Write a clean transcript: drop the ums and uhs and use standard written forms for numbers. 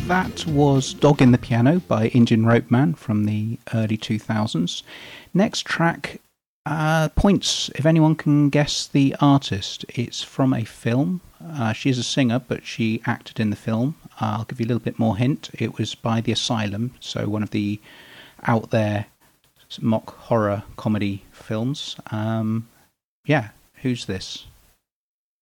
that was Dog in the Piano by Indian Rope Man from the early 2000s. Next track, points if anyone can guess the artist. It's from a film. She is a singer, but she acted in the film. I'll give you a little bit more hint. It was by The Asylum, so one of the out there mock horror comedy films. Yeah, who's this?